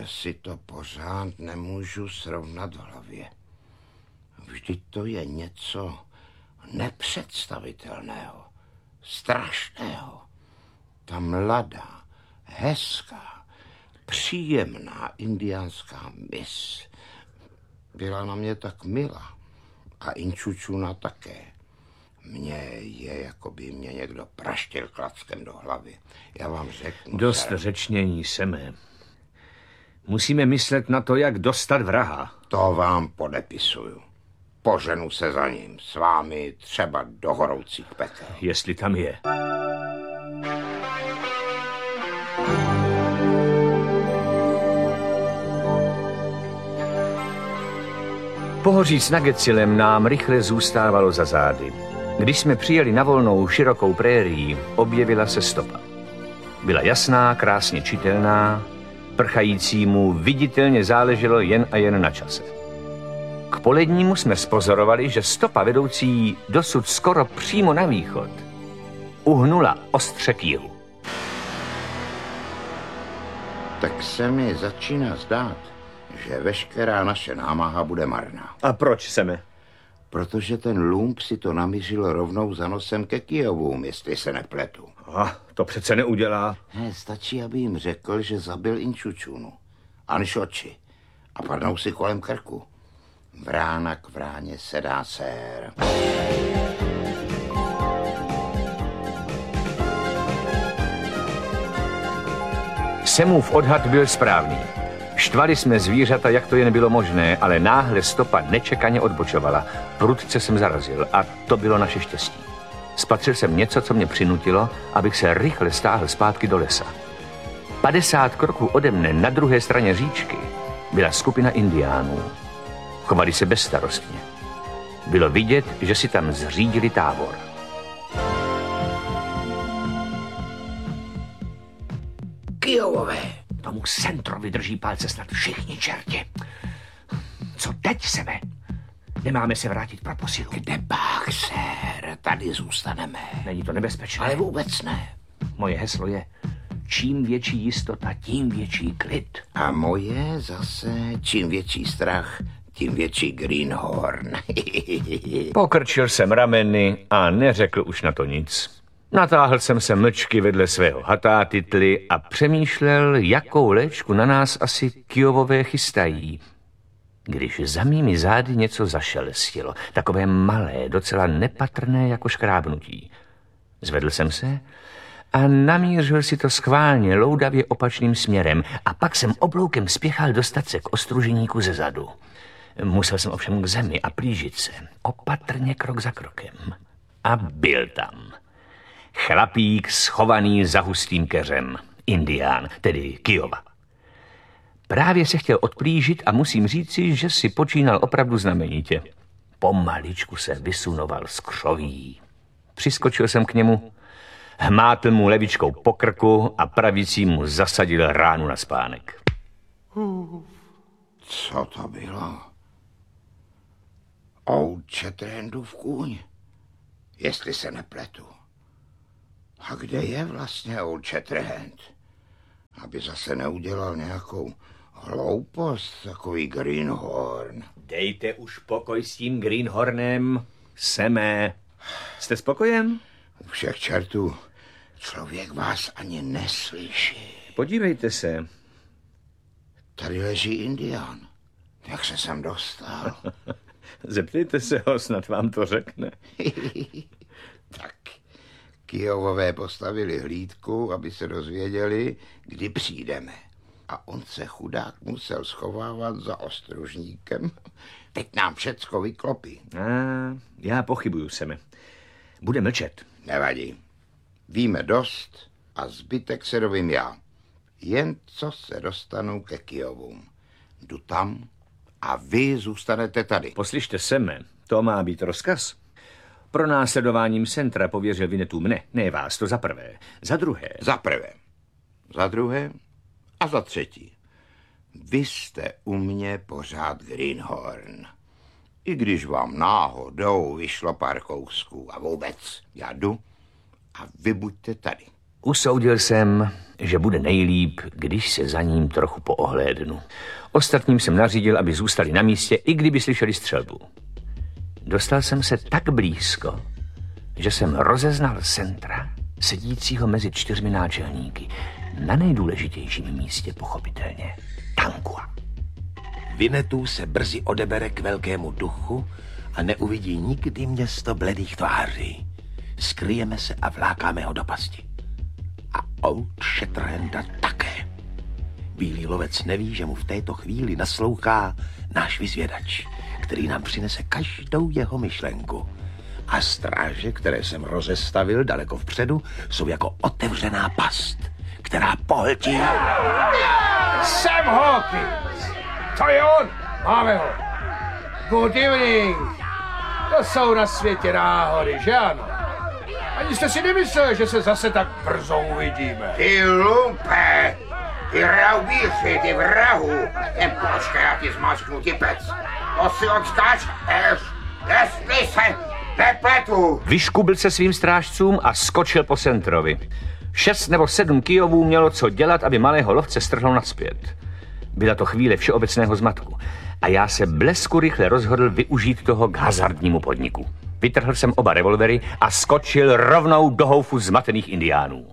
si to pořád nemůžu srovnat v hlavě. Vždyť to je něco nepředstavitelného, strašného. Ta mladá, hezká, příjemná indiánská mis byla na mě tak milá a Inčučuna také. Mně je, jako by mě někdo praštil klackem do hlavy. Já vám řeknu... Dost řečnění, Seme. Musíme myslet na to, jak dostat vraha. To vám podepisuju. Poženu se za ním, s vámi třeba do horoucích pekel. Jestli tam je. Pohoří s Nagecilem nám rychle zůstávalo za zády. Když jsme přijeli na volnou širokou prérii, objevila se stopa. Byla jasná, krásně čitelná, prchajícímu viditelně záleželo jen a jen na čase. K polednímu jsme spozorovali, že stopa vedoucí dosud skoro přímo na východ uhnula ostře k jihu. Tak se mi začíná zdát, že veškerá naše námaha bude marná. A proč, Seme? Protože ten lump si to namířil rovnou za nosem ke Kijovům, jestli se nepletu. To přece neudělá. Ne, stačí, aby jim řekl, že zabil Inčučunu, Anšoči a padnou si kolem krku. Vrána k vráně sedá sér. Semův odhad byl správný. Štvali jsme zvířata, jak to jen bylo možné, ale náhle stopa nečekaně odbočovala. Prudce jsem zarazil a to bylo naše štěstí. Spatřil jsem něco, co mě přinutilo, abych se rychle stáhl zpátky do lesa. 50 kroků ode mne na druhé straně říčky byla skupina indiánů. Chovali se bezstarostně. Bylo vidět, že si tam zřídili tábor. Kijovové! Tomu Centrovi drží palce snad všichni čerti. Co teď, Seme? Nemáme se vrátit pro posilu. Kde pak, sér? Tady zůstaneme. Není to nebezpečné? Ale vůbec ne. Moje heslo je, čím větší jistota, tím větší klid. A moje zase, čím větší strach, tím větší greenhorn. Pokrčil jsem rameny a neřekl už na to nic. Natáhl jsem se mlčky vedle svého hatátitly a přemýšlel, jakou léčku na nás asi Kijovové chystají. Když za mými zády něco zašelstilo, takové malé, docela nepatrné jako škrábnutí. Zvedl jsem se a namířil si to schválně loudavě opačným směrem a pak jsem obloukem spěchal dostat se k ostruženíku ze zadu. Musel jsem ovšem k zemi a plížit se, opatrně krok za krokem. A byl tam. Chlapík schovaný za hustým keřem. Indián, tedy Kijova. Právě se chtěl odplížit a musím říci, že si počínal opravdu znamenitě. Pomaličku se vysunoval z křoví. Přiskočil jsem k němu, hmátl mu levičkou po krku a pravicí mu zasadil ránu na spánek. Co to bylo? Old Shatterhandův kůň, jestli se nepletu. A kde je vlastně Old Shatterhand? Aby zase neudělal nějakou hloupost, takový greenhorn. Dejte už pokoj s tím greenhornem, Seme. Jste spokojen? U všech čertů člověk vás ani neslyší. Podívejte se. Tady leží indián. Jak se sem dostal? Zeptejte se ho, snad vám to řekne. Tak, Kijovové postavili hlídku, aby se dozvěděli, kdy přijdeme. A on se chudák musel schovávat za ostružníkem. Teď nám všecko vyklopí. Já pochybuju, Seme. Bude mlčet. Nevadí. Víme dost a zbytek se dovím já. Jen co se dostanu ke Kijovům. Jdu tam a vy zůstanete tady. Poslyšte, Seme, to má být rozkaz. Pro následováním Centra pověřil Vinetu mne, ne vás, to za prvé. Za druhé. Za prvé. Za druhé a za třetí. Vy jste u mě pořád greenhorn. I když vám náhodou vyšlo pár kousků a vůbec, já jdu a vy buďte tady. Usoudil jsem, že bude nejlíp, když se za ním trochu poohlédnu. Ostatním jsem nařídil, aby zůstali na místě, i kdyby slyšeli střelbu. Dostal jsem se tak blízko, že jsem rozeznal Centra, sedícího mezi 4 náčelníky, na nejdůležitějším místě pochopitelně, Tankua. Winnetou se brzy odebere k velkému duchu a neuvidí nikdy město bledých tváří. Skryjeme se a vlákáme ho do pasti. A Old Shatterhanda také. Bílý lovec neví, že mu v této chvíli naslouchá náš vyzvědač, který nám přinese každou jeho myšlenku. A stráže, které jsem rozestavil daleko vpředu, jsou jako otevřená past, která pohltí. Sam Hawkins! To je on! Máme ho! Good evening! To jsou na světě náhody, že ano? Ani jste si nemyslel, že se zase tak brzo uvidíme. Ty lumpe! Ty raubíři, ty vrahu! Ten počkej, zmačknutý pec! To si odskáč, jestli se nepletu! Vyškubil se svým strážcům a skočil po Centrovi. 6 nebo 7 kijovů mělo co dělat, aby malého lovce strhlo nazpět. Byla to chvíle všeobecného zmatku a já se blesku rychle rozhodl využít toho k hazardnímu podniku. Vytrhl jsem oba revolvery a skočil rovnou do houfu zmatených indiánů.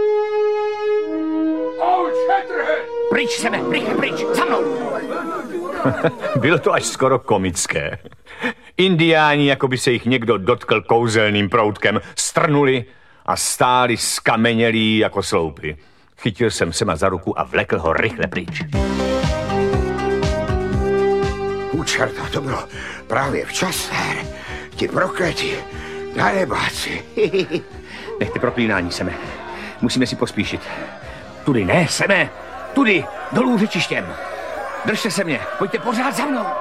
Pryč, Seme, rychle pryč, za mnou! Bylo to až skoro komické. Indiáni, jako by se jich někdo dotkl kouzelným proutkem, strnuli a stáli skamenělí jako sloupy. Chytil jsem Sema za ruku a vlekl ho rychle pryč. Čerta, to bylo právě včas, sir. Ti prokleti, darebáci. Nechte proklínání, Seme. Musíme si pospíšit. Tudy ne, Seme. Tudy, dolů řečištěm. Držte se mě, pojďte pořád za mnou.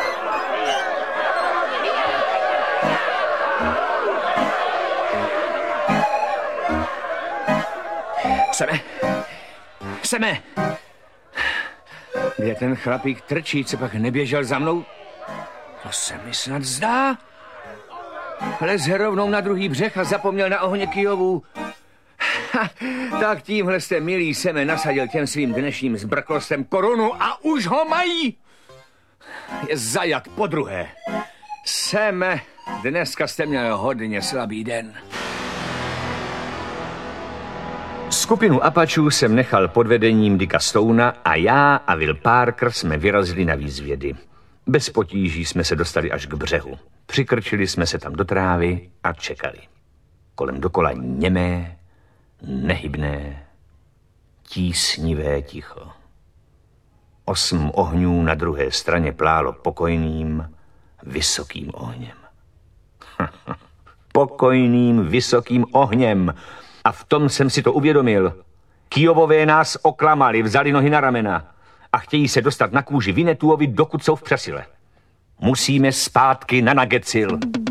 Seme. Kde ten chlapík trčí, co pak neběžel za mnou? To se mi snad zdá. Lez rovnou na druhý břeh a zapomněl na ohně kijovů. Tak tímhle jste, milý Seme, nasadil těm svým dnešním zbrklostem korunu a už ho mají. Je zajat podruhé. Seme, dneska jste měl hodně slabý den. Skupinu Apačů jsem nechal pod vedením Dicka Stouna a já a Will Parker jsme vyrazili na výzvědy. Bez potíží jsme se dostali až k břehu. Přikrčili jsme se tam do trávy a čekali. Kolem dokola němé, nehybné, tísnivé ticho. 8 ohňů na druhé straně plálo pokojným, vysokým ohněm. Pokojným, vysokým ohněm. A v tom jsem si to uvědomil. Kijovové nás oklamali, vzali nohy na ramena a chtějí se dostat na kůži Winnetouovi, dokud jsou v přesile. Musíme zpátky na Nagecil.